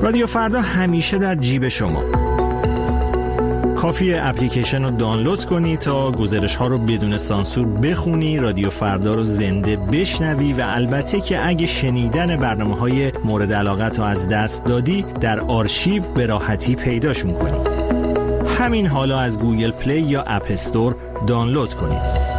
رادیو فردا همیشه در جیب شما. کافیه اپلیکیشن رو دانلود کنی تا گزارش ها رو بدون سانسور بخونی، رادیو فردا رو زنده بشنوی و البته که اگه شنیدن برنامه‌های مورد علاقت رو از دست دادی در آرشیو به راحتی پیداشون کنی. همین حالا از گوگل پلی یا اپ استور دانلود کنید.